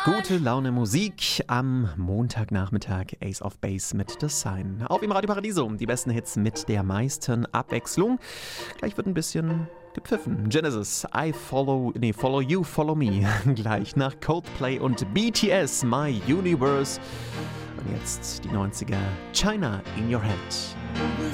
Gute Laune Musik am Montagnachmittag. Ace of Base mit The Sign. Auf im Radio Paradiso. Die besten Hits mit der meisten Abwechslung. Gleich wird ein bisschen gepfiffen. Genesis, Follow You, Follow Me. Gleich nach Coldplay und BTS, My Universe. Und jetzt die 90er, China in Your Head.